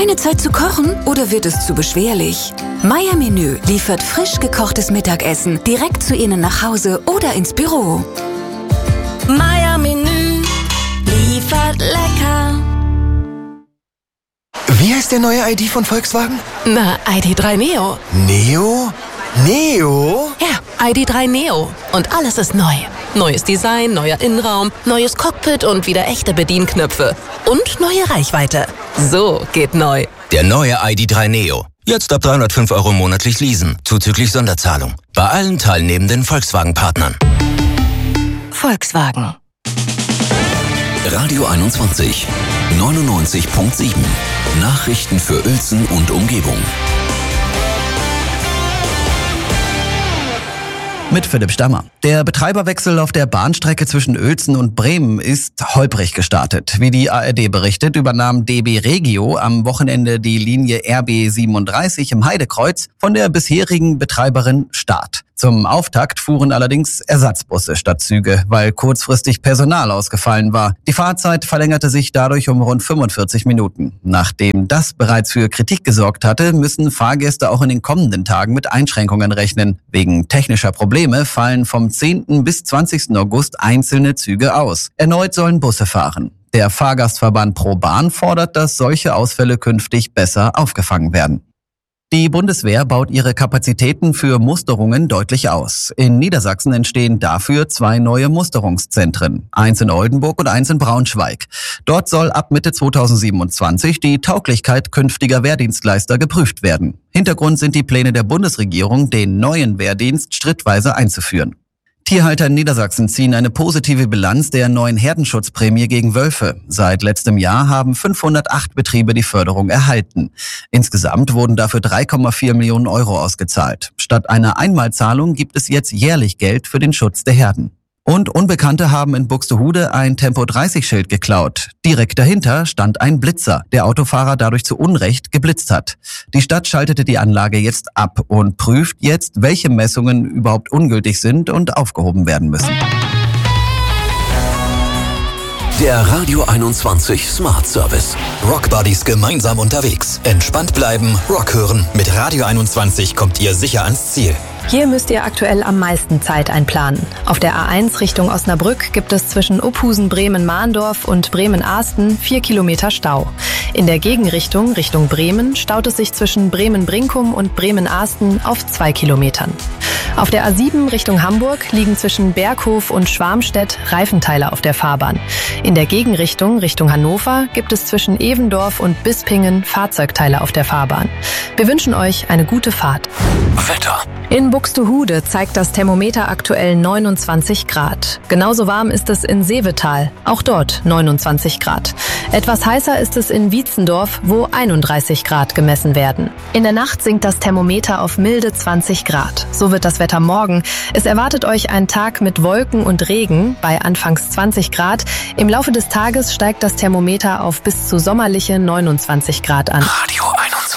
Keine Zeit zu kochen oder wird es zu beschwerlich? Meier Menü liefert frisch gekochtes Mittagessen direkt zu Ihnen nach Hause oder ins Büro. Meier Menü liefert lecker. Wie heißt der neue ID von Volkswagen? Na, ID.3 Neo. Neo? Neo? Ja, ID.3 Neo. Und alles ist neu. Neues Design, neuer Innenraum, neues Cockpit und wieder echte Bedienknöpfe. Und neue Reichweite. So geht neu. Der neue ID.3 Neo. Jetzt ab 305 € monatlich leasen, zuzüglich Sonderzahlung. Bei allen teilnehmenden Volkswagen-Partnern. Volkswagen. Radio 21, 99.7. Nachrichten für Uelzen und Umgebung. Mit Philipp Stammer. Der Betreiberwechsel auf der Bahnstrecke zwischen Uelzen und Bremen ist holprig gestartet. Wie die ARD berichtet, übernahm DB Regio am Wochenende die Linie RB 37 im Heidekreuz von der bisherigen Betreiberin Start. Zum Auftakt fuhren allerdings Ersatzbusse statt Züge, weil kurzfristig Personal ausgefallen war. Die Fahrzeit verlängerte sich dadurch um rund 45 Minuten. Nachdem das bereits für Kritik gesorgt hatte, müssen Fahrgäste auch in den kommenden Tagen mit Einschränkungen rechnen. Wegen technischer Probleme fallen vom 10. bis 20. August einzelne Züge aus. Erneut sollen Busse fahren. Der Fahrgastverband ProBahn fordert, dass solche Ausfälle künftig besser aufgefangen werden. Die Bundeswehr baut ihre Kapazitäten für Musterungen deutlich aus. In Niedersachsen entstehen dafür 2 neue Musterungszentren, eins in Oldenburg und eins in Braunschweig. Dort soll ab Mitte 2027 die Tauglichkeit künftiger Wehrdienstleister geprüft werden. Hintergrund sind die Pläne der Bundesregierung, den neuen Wehrdienst schrittweise einzuführen. Tierhalter in Niedersachsen ziehen eine positive Bilanz der neuen Herdenschutzprämie gegen Wölfe. Seit letztem Jahr haben 508 Betriebe die Förderung erhalten. Insgesamt wurden dafür 3,4 Millionen € ausgezahlt. Statt einer Einmalzahlung gibt es jetzt jährlich Geld für den Schutz der Herden. Und Unbekannte haben in Buxtehude ein Tempo-30-Schild geklaut. Direkt dahinter stand ein Blitzer, der Autofahrer dadurch zu Unrecht geblitzt hat. Die Stadt schaltete die Anlage jetzt ab und prüft jetzt, welche Messungen überhaupt ungültig sind und aufgehoben werden müssen. Der Radio 21 Smart Service. Rockbuddies gemeinsam unterwegs. Entspannt bleiben, Rock hören. Mit Radio 21 kommt ihr sicher ans Ziel. Hier müsst ihr aktuell am meisten Zeit einplanen. Auf der A1 Richtung Osnabrück gibt es zwischen Ophusen, Bremen-Mahndorf und Bremen-Ahsten 4 Kilometer Stau. In der Gegenrichtung, Richtung Bremen, staut es sich zwischen Bremen-Brinkum und Bremen-Ahsten auf 2 Kilometern. Auf der A7 Richtung Hamburg liegen zwischen Berghof und Schwarmstedt Reifenteile auf der Fahrbahn. In der Gegenrichtung, Richtung Hannover, gibt es zwischen Evendorf und Bispingen Fahrzeugteile auf der Fahrbahn. Wir wünschen euch eine gute Fahrt. Wetter. In Buxtehude zeigt das Thermometer aktuell 29 Grad. Genauso warm ist es in Seevetal, auch dort 29 Grad. Etwas heißer ist es in Wietzendorf, wo 31 Grad gemessen werden. In der Nacht sinkt das Thermometer auf milde 20 Grad. So wird das Wetter morgen. Es erwartet euch ein Tag mit Wolken und Regen bei anfangs 20 Grad. Im Laufe des Tages steigt das Thermometer auf bis zu sommerliche 29 Grad an. Radio 21.